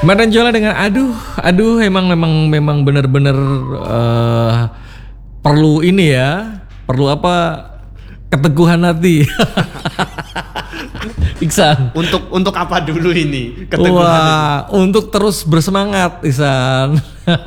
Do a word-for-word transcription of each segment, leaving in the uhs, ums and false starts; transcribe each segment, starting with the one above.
Mardan Jola dengan aduh, aduh emang memang memang benar-benar uh, perlu ini ya, perlu apa keteguhan hati. Iksan. Untuk untuk apa dulu ini keteguhan? Wah, ini? Untuk terus bersemangat, Iksan.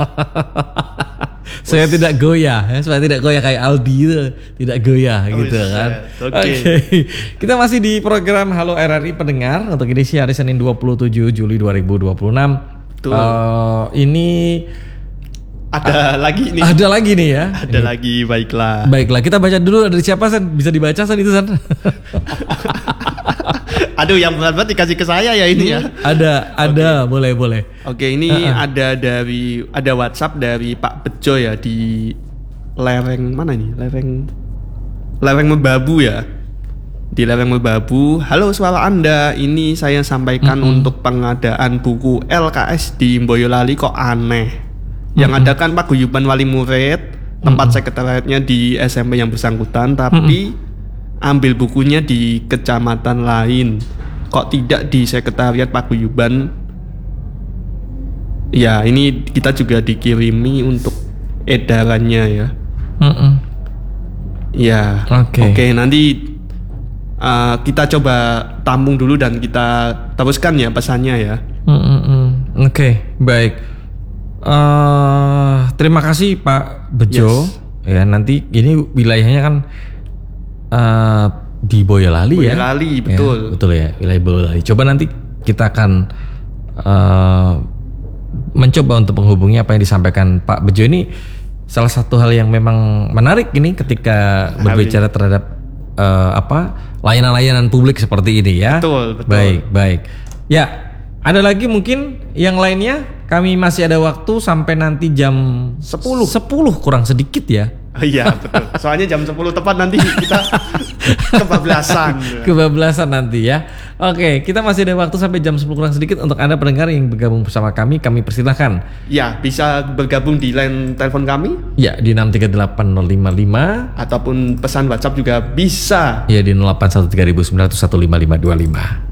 Saya tidak goyah, ya, supaya tidak goyah kayak Aldi itu, tidak goyah oh, gitu kan. Oke. Okay. Okay. Kita masih di program Halo R R I pendengar untuk edisi hari Senin dua puluh tujuh Juli dua ribu dua puluh enam. Uh, ini ada a- lagi nih. Ada lagi nih ya. Ada ini. lagi, baiklah. Baiklah, kita baca dulu dari siapa San? Bisa dibaca San itu San? Aduh, yang berat-berat dikasih ke saya ya ini ya. Ada, ada, okay. boleh, boleh. Oke, ini uh-uh. ada dari ada WhatsApp dari Pak Bejo ya di lereng mana nih? Lereng lereng Merbabu ya. Di lereng Merbabu. Halo, suara Anda. Ini saya sampaikan mm-hmm. untuk pengadaan buku L K S di Boyolali kok aneh. Yang mm-hmm. ada kan paguyuban wali murid, tempat mm-hmm. sekretariatnya di S M P yang bersangkutan, tapi mm-hmm. ambil bukunya di kecamatan lain, kok tidak di sekretariat paguyuban. Ya ini kita juga dikirimi untuk edarannya ya. Mm-mm. Ya oke okay. okay, nanti uh, kita coba tampung dulu dan kita teruskan ya pesannya ya. Oke okay, baik. uh, Terima kasih Pak Bejo. Yes. Ya nanti ini wilayahnya kan Uh, di Boyolali, Boyolali ya. Boyolali betul. Ya, betul ya, wilayah Boyolali. Coba nanti kita akan uh, mencoba untuk menghubungi apa yang disampaikan Pak Bejo ini. Salah satu hal yang memang menarik ini ketika berbicara terhadap uh, apa layanan-layanan publik seperti ini ya. Betul, betul. Baik, baik. Ya, ada lagi mungkin yang lainnya. Kami masih ada waktu sampai nanti jam sepuluh sepuluh kurang sedikit ya. Oh iya betul. Soalnya jam sepuluh tepat nanti kita kebablasan. Kebablasan nanti ya. Oke, kita masih ada waktu sampai jam sepuluh kurang sedikit untuk Anda pendengar yang bergabung bersama kami. Kami persilahkan. Ya, bisa bergabung di line telepon kami. Ya, di enam tiga delapan nol lima lima ataupun pesan WhatsApp juga bisa. Ya, di nol delapan satu tiga sembilan nol satu lima lima dua lima.